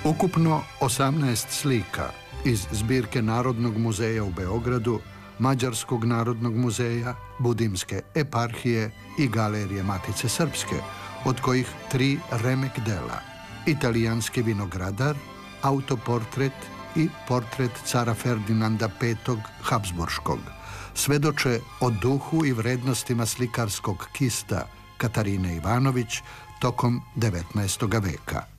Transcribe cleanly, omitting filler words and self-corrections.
Ukupno 18 slika iz zbirke Narodnog muzeja u Beogradu, Mađarskog narodnog muzeja, Budimske eparhije i Galerije Matice Srpske, od kojih 3 remek dela: Italijanski vinogradar, autoportret i portret cara Ferdinanda V. Habsburškog, svedoče o duhu i vrednostima slikarskog kista Katarine Ivanović tokom 19. veka.